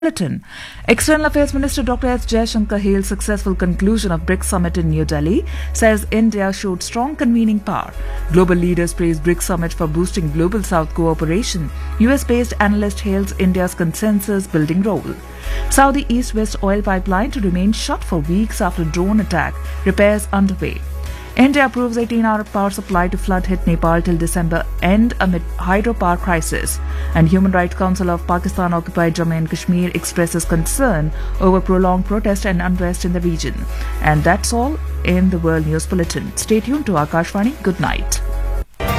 Bulletin. External Affairs Minister Dr. S. Jaishankar hailed successful conclusion of BRICS summit in New Delhi, says India showed strong convening power. Global leaders praised BRICS summit for boosting global South cooperation. US-based analyst hails India's consensus building role. Saudi East-West oil pipeline to remain shut for weeks after drone attack. Repairs underway. India approves 18-hour power supply to flood-hit Nepal till December end amid hydropower crisis. And Human Rights Council of Pakistan occupied Jammu and Kashmir expresses concern over prolonged protest and unrest in the region. And that's all in the World News Bulletin. Stay tuned to Akashvani. Good night.